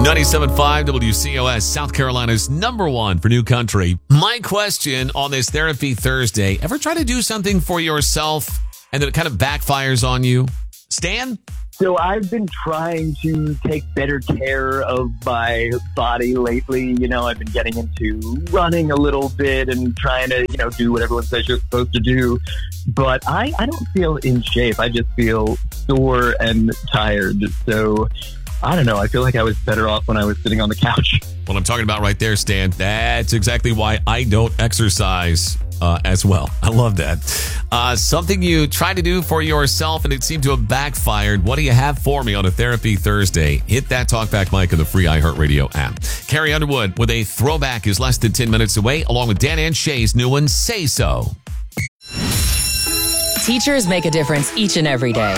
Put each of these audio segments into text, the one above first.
97.5 WCOS, South Carolina's #1 for new country. My question on this Therapy Thursday, ever try to do something for yourself and then it kind of backfires on you? Stan? So I've been trying to take better care of my body lately. You know, I've been getting into running a little bit and trying to, do what everyone says you're supposed to do. But I don't feel in shape. I just feel sore and tired. So I don't know. I feel like I was better off when I was sitting on the couch. What I'm talking about right there, Stan, that's exactly why I don't exercise as well. I love that. Something you tried to do for yourself and it seemed to have backfired. What do you have for me on a Therapy Thursday? Hit that talkback mic in the free iHeartRadio app. Carrie Underwood with a throwback is less than 10 minutes away, along with Dan and Shay's new one, Say So. Teachers make a difference each and every day.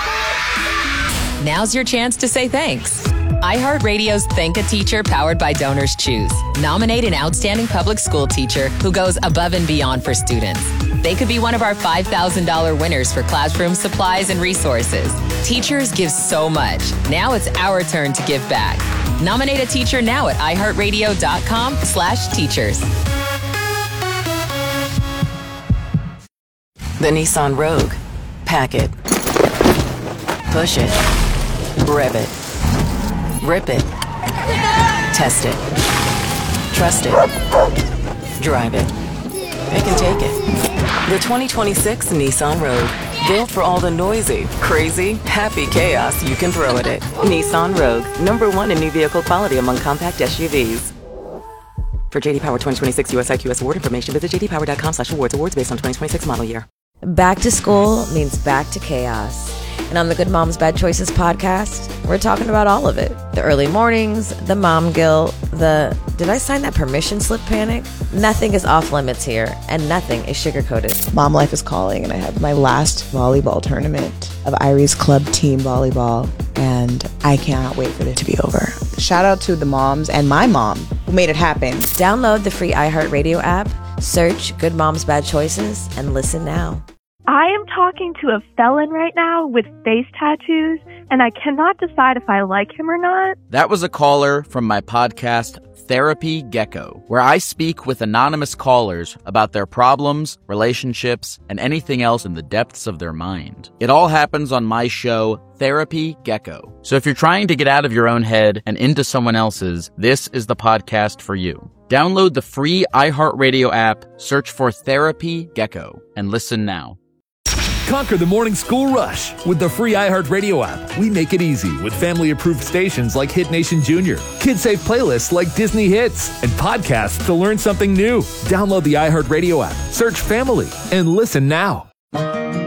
Now's your chance to say thanks. iHeartRadio's Thank a Teacher, powered by Donors Choose. Nominate an outstanding public school teacher who goes above and beyond for students. They could be one of our $5,000 winners for classroom supplies and resources. Teachers give so much. Now it's our turn to give back. Nominate a teacher now at iHeartRadio.com/teachers. The Nissan Rogue. Pack it. Push it. Rev it. Rip it. Test it. Trust it. Drive it. Pick and take it. The 2026 Nissan Rogue. Built for all the noisy, crazy, happy chaos you can throw at it. Nissan Rogue. #1 in new vehicle quality among compact SUVs. For JD Power 2026 US IQS award information, visit jdpower.com/awards. Awards based on 2026 model year. Back to school means back to chaos. And on the Good Moms Bad Choices podcast, we're talking about all of it. The early mornings, the mom guilt, the did I sign that permission slip panic? Nothing is off limits here, and nothing is sugar-coated. Mom life is calling, and I have my last volleyball tournament of Irie's Club Team Volleyball, and I cannot wait for it to be over. Shout out to the moms and my mom who made it happen. Download the free iHeartRadio app, search Good Moms Bad Choices, and listen now. I am talking to a felon right now with face tattoos, and I cannot decide if I like him or not. That was a caller from my podcast, Therapy Gecko, where I speak with anonymous callers about their problems, relationships, and anything else in the depths of their mind. It all happens on my show, Therapy Gecko. So if you're trying to get out of your own head and into someone else's, this is the podcast for you. Download the free iHeartRadio app, search for Therapy Gecko, and listen now. Conquer the morning school rush with the free iHeartRadio app. We make it easy with family-approved stations like Hit Nation Junior, kid-safe playlists like Disney Hits, and podcasts to learn something new. Download the iHeartRadio app, search Family, and listen now.